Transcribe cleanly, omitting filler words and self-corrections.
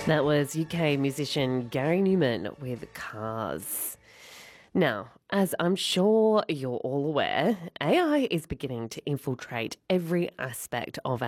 That was UK musician Gary Newman with Cars. Now, as I'm sure you're all aware, AI is beginning to infiltrate every aspect of